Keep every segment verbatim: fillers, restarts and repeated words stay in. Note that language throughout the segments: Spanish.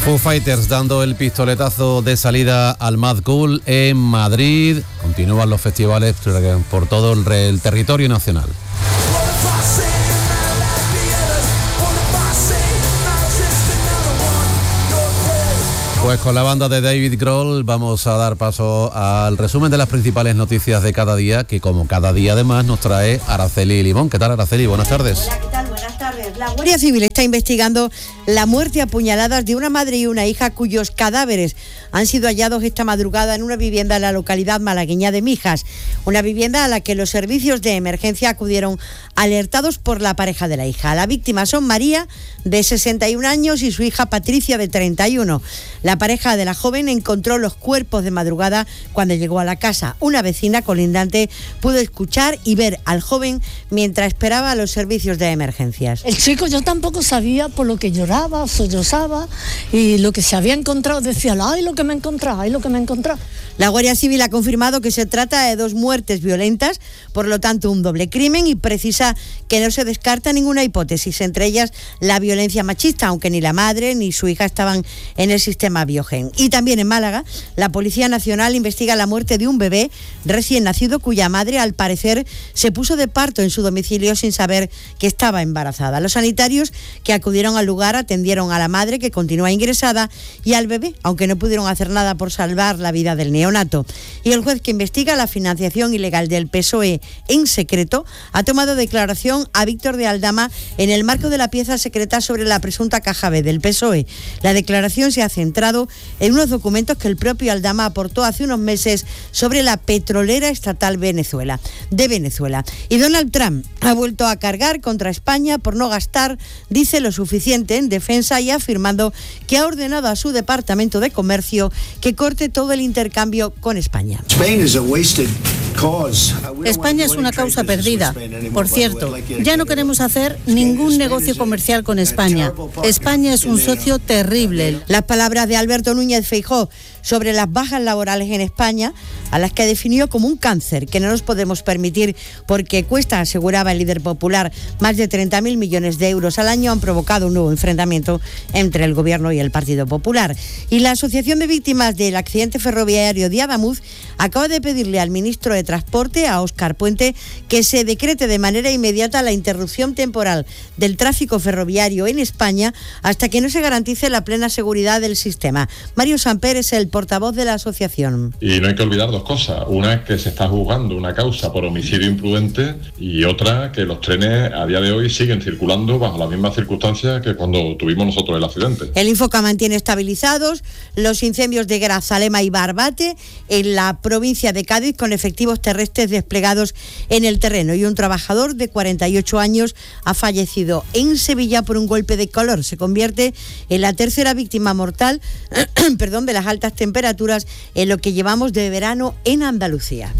Foo Fighters dando el pistoletazo de salida al Mad Cool en Madrid. Continúan los festivales por todo el, el territorio nacional. Pues con la banda de David Grohl vamos a dar paso al resumen de las principales noticias de cada día, que como cada día además nos trae Araceli Limón. ¿Qué tal, Araceli? Buenas tardes. Hola, ¿qué tal? Buenas tardes. La Guardia Civil está investigando la muerte a puñaladas de una madre y una hija cuyos cadáveres han sido hallados esta madrugada en una vivienda en la localidad malagueña de Mijas, una vivienda a la que los servicios de emergencia acudieron alertados por la pareja de la hija. La víctima son María, de sesenta y un años, y su hija Patricia, de treinta y uno. La pareja de la joven encontró los cuerpos de madrugada cuando llegó a la casa. Una vecina colindante pudo escuchar y ver al joven mientras esperaba a los servicios de emergencias. El chico, yo tampoco sabía, por lo que lloraba, sollozaba, y lo que se había encontrado, decía, ay, lo que me he encontrado, ay, lo que me he encontrado. La Guardia Civil ha confirmado que se trata de dos muertes violentas, por lo tanto un doble crimen, y precisa que no se descarta ninguna hipótesis, entre ellas la violencia machista, aunque ni la madre ni su hija estaban en el sistema Biogen. Y también en Málaga, la Policía Nacional investiga la muerte de un bebé recién nacido cuya madre, al parecer, se puso de parto en su domicilio sin saber que estaba embarazada. Los sanitarios que acudieron al lugar atendieron a la madre, que continúa ingresada, y al bebé, aunque no pudieron hacer nada por salvar la vida del neonato. Y el juez que investiga la financiación ilegal del P S O E en secreto ha tomado declaración a Víctor de Aldama en el marco de la pieza secreta sobre la presunta caja B del P S O E. La declaración se ha centrado en unos documentos que el propio Aldama aportó hace unos meses sobre la petrolera estatal Venezuela, de Venezuela. Y Donald Trump ha vuelto a cargar contra España por no gastar, dice, lo suficiente en defensa, y afirmando que ha ordenado a su Departamento de Comercio que corte todo el intercambio con España. España es una causa perdida. Por cierto, ya no queremos hacer ningún negocio comercial con España. España es un socio terrible. Las palabras de Alberto Núñez Feijóo sobre las bajas laborales en España, a las que definió como un cáncer que no nos podemos permitir porque cuesta, aseguraba el líder popular, más de treinta mil millones de euros al año, han provocado un nuevo enfrentamiento entre el Gobierno y el Partido Popular. Y la Asociación de Víctimas del Accidente Ferroviario de Adamuz acaba de pedirle al ministro de Transporte, a Óscar Puente, que se decrete de manera inmediata la interrupción temporal del tráfico ferroviario en España hasta que no se garantice la plena seguridad del sistema. Mario Samper es el portavoz de la asociación. Y no hay que olvidar dos cosas. Una es que se está juzgando una causa por homicidio imprudente, y otra que los trenes a día de hoy siguen circulando bajo las mismas circunstancias que cuando tuvimos nosotros el accidente. El Infoca mantiene estabilizados los incendios de Grazalema y Barbate en la provincia de Cádiz, con efectivos terrestres desplegados en el terreno, y un trabajador de cuarenta y ocho años ha fallecido en Sevilla por un golpe de calor. Se convierte en la tercera víctima mortal perdón, de las altas temperaturas en lo que llevamos de verano en Andalucía.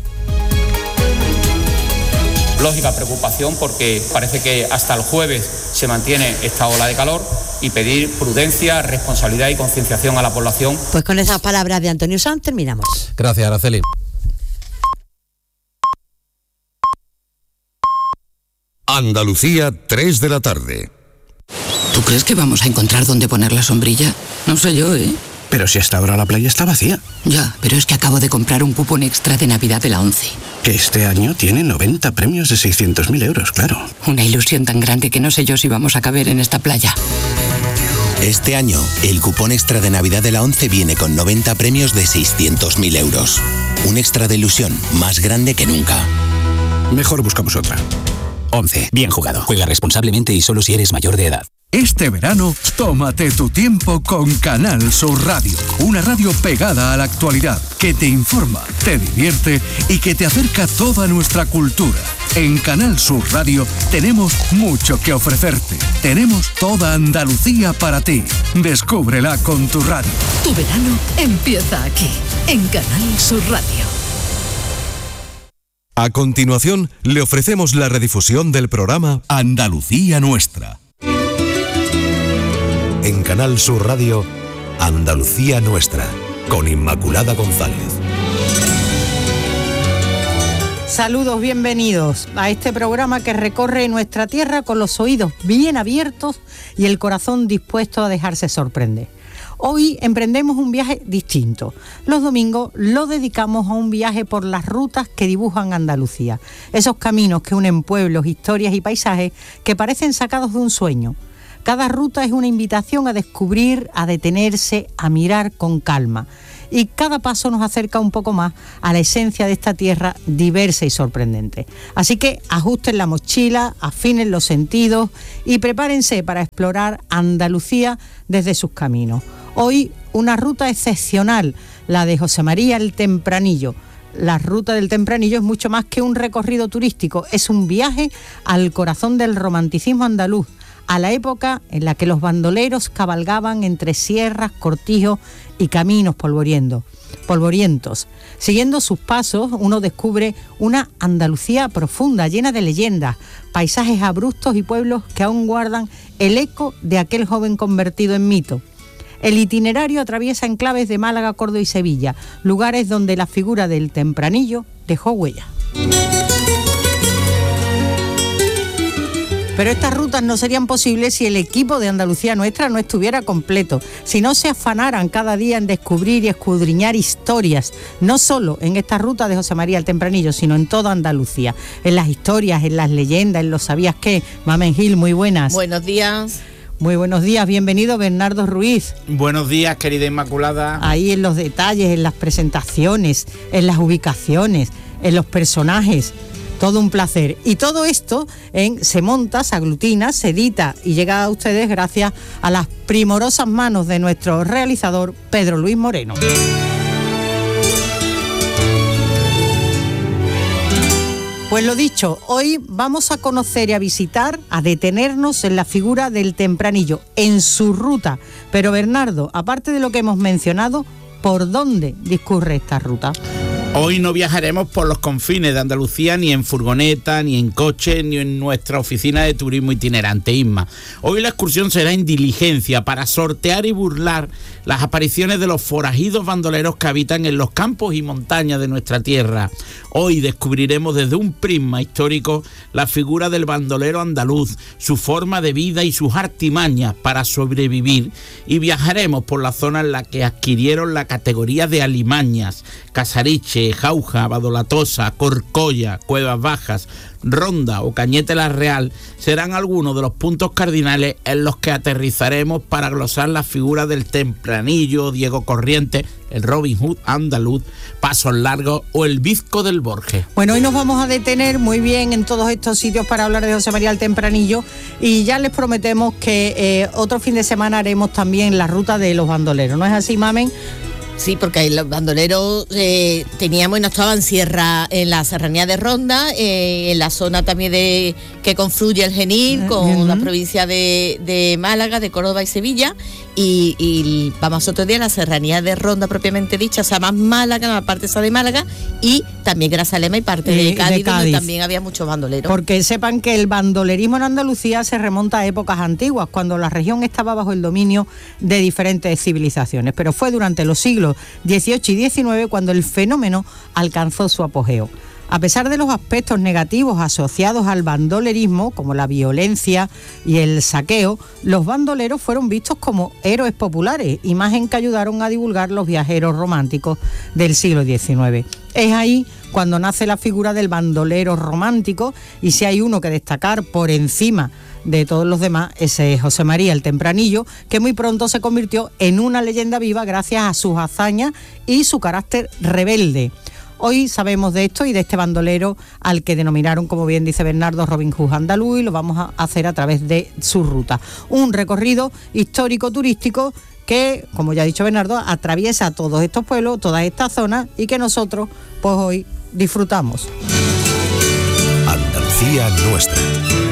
Lógica preocupación, porque parece que hasta el jueves se mantiene esta ola de calor, y pedir prudencia, responsabilidad y concienciación a la población. Pues con esas palabras de Antonio Sanz terminamos. Gracias, Araceli. Andalucía, tres de la tarde. ¿Tú crees que vamos a encontrar dónde poner la sombrilla? No sé yo, ¿eh? Pero si hasta ahora la playa está vacía. Ya, pero es que acabo de comprar un cupón extra de Navidad de la ONCE. Que este año tiene noventa premios de seiscientos mil euros, claro. Una ilusión tan grande que no sé yo si vamos a caber en esta playa. Este año, el cupón extra de Navidad de la ONCE viene con noventa premios de seiscientos mil euros. Un extra de ilusión más grande que nunca. Mejor buscamos otra. ONCE. Bien jugado. Juega responsablemente y solo si eres mayor de edad. Este verano, tómate tu tiempo con Canal Sur Radio. Una radio pegada a la actualidad, que te informa, te divierte y que te acerca toda nuestra cultura. En Canal Sur Radio tenemos mucho que ofrecerte. Tenemos toda Andalucía para ti. Descúbrela con tu radio. Tu verano empieza aquí, en Canal Sur Radio. A continuación, le ofrecemos la redifusión del programa Andalucía Nuestra. En Canal Sur Radio, Andalucía Nuestra, con Inmaculada González. Saludos, bienvenidos a este programa que recorre nuestra tierra con los oídos bien abiertos y el corazón dispuesto a dejarse sorprender. Hoy emprendemos un viaje distinto. Los domingos lo dedicamos a un viaje por las rutas que dibujan Andalucía. Esos caminos que unen pueblos, historias y paisajes que parecen sacados de un sueño. Cada ruta es una invitación a descubrir, a detenerse, a mirar con calma. Y cada paso nos acerca un poco más a la esencia de esta tierra diversa y sorprendente. Así que ajusten la mochila, afinen los sentidos y prepárense para explorar Andalucía desde sus caminos. Hoy una ruta excepcional, la de José María el Tempranillo. La ruta del Tempranillo es mucho más que un recorrido turístico, es un viaje al corazón del romanticismo andaluz, a la época en la que los bandoleros cabalgaban entre sierras, cortijos y caminos polvorientos. polvorientos. Siguiendo sus pasos, uno descubre una Andalucía profunda, llena de leyendas, paisajes abruptos y pueblos que aún guardan el eco de aquel joven convertido en mito. El itinerario atraviesa enclaves de Málaga, Córdoba y Sevilla, lugares donde la figura del Tempranillo dejó huella. Pero estas rutas no serían posibles si el equipo de Andalucía Nuestra no estuviera completo, si no se afanaran cada día en descubrir y escudriñar historias, no solo en esta ruta de José María el Tempranillo, sino en toda Andalucía, en las historias, en las leyendas, en los sabías qué. Mamen Gil, muy buenas. Buenos días. Muy buenos días, bienvenido Bernardo Ruiz. Buenos días, querida Inmaculada. Ahí en los detalles, en las presentaciones, en las ubicaciones, en los personajes. Todo un placer. Y todo esto en, se monta, se aglutina, se edita y llega a ustedes gracias a las primorosas manos de nuestro realizador Pedro Luis Moreno. Pues lo dicho, hoy vamos a conocer y a visitar, a detenernos en la figura del Tempranillo, en su ruta. Pero Bernardo, aparte de lo que hemos mencionado, ¿por dónde discurre esta ruta? Hoy no viajaremos por los confines de Andalucía ni en furgoneta, ni en coche, ni en nuestra oficina de turismo itinerante, Isma. Hoy la excursión será en diligencia para sortear y burlar las apariciones de los forajidos bandoleros que habitan en los campos y montañas de nuestra tierra. Hoy descubriremos desde un prisma histórico la figura del bandolero andaluz, su forma de vida y sus artimañas para sobrevivir, y viajaremos por la zona en la que adquirieron la categoría de alimañas: Casariche, Jauja, Badolatosa, Corcolla, Cuevas Bajas, Ronda o Cañete la Real serán algunos de los puntos cardinales en los que aterrizaremos para glosar la figura del Tempranillo, Diego Corrientes, el Robin Hood andaluz, Pasos Largos o el Bizco del Borges. Bueno, hoy nos vamos a detener muy bien en todos estos sitios para hablar de José María el Tempranillo, y ya les prometemos que eh, otro fin de semana haremos también la ruta de los bandoleros. ¿No es así, Mamen? Sí, porque ahí los bandoleros eh, teníamos y no estaban sierra, en la serranía de Ronda, eh, en la zona también de que confluye el Genil con uh-huh. la provincia de, de Málaga, de Córdoba y Sevilla, y, y vamos otro día a la serranía de Ronda propiamente dicha, o sea, más Málaga, la parte esa de Málaga, y también Grazalema y parte de, eh, Cádiz, de Cádiz, donde también había muchos bandoleros. Porque sepan que el bandolerismo en Andalucía se remonta a épocas antiguas, cuando la región estaba bajo el dominio de diferentes civilizaciones, pero fue durante los siglos dieciocho y diecinueve cuando el fenómeno alcanzó su apogeo. A pesar de los aspectos negativos asociados al bandolerismo, como la violencia y el saqueo, los bandoleros fueron vistos como héroes populares, imagen que ayudaron a divulgar los viajeros románticos del siglo diecinueve. Es ahí cuando nace la figura del bandolero romántico, y si hay uno que destacar por encima de todos los demás, ese es José María el Tempranillo, que muy pronto se convirtió en una leyenda viva gracias a sus hazañas y su carácter rebelde. Hoy sabemos de esto y de este bandolero al que denominaron, como bien dice Bernardo, Robin Hood andaluz, y lo vamos a hacer a través de su ruta. Un recorrido histórico-turístico que, como ya ha dicho Bernardo, atraviesa todos estos pueblos, todas estas zonas, y que nosotros pues hoy disfrutamos. Andalucía Nuestra.